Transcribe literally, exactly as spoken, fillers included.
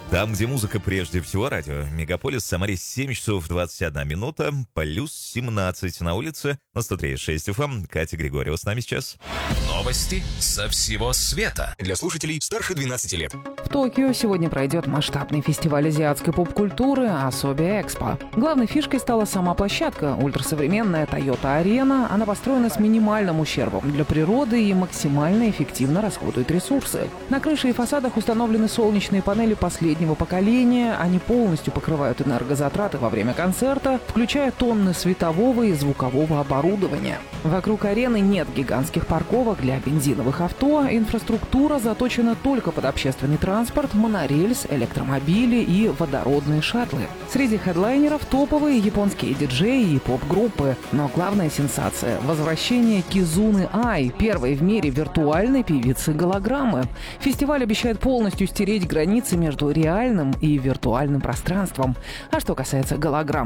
Там, где музыка прежде всего, радио Мегаполис, в Самаре семь часов двадцать одна минута, плюс семнадцать на улице, на сто три и шесть эф эм. Катя Григорьева с нами сейчас. Новости со всего света. Для слушателей старше двенадцати лет. В Токио сегодня пройдет масштабный фестиваль азиатской поп-культуры Asobi Expo. Главной фишкой стала сама площадка – ультрасовременная Toyota Arena. Она построена с минимальным ущербом для природы и максимально эффективно расходует ресурсы. На крыше и фасадах установлены солнечные панели последнего поколения. Они полностью покрывают энергозатраты во время концерта, включая тонны светового и звукового оборудования. Вокруг арены нет гигантских парковок для бензиновых авто. Инфраструктура заточена только под общественный транспорт, монорельс, электромобили и водородные шаттлы. Среди хедлайнеров топовые японские диджеи и поп-группы. Но главная сенсация – возвращение Кизуны Ай, первой в мире виртуальной певицы-голограммы. Фестиваль обещает полностью стереть границы между реальным и виртуальным пространством. А что касается голограмм,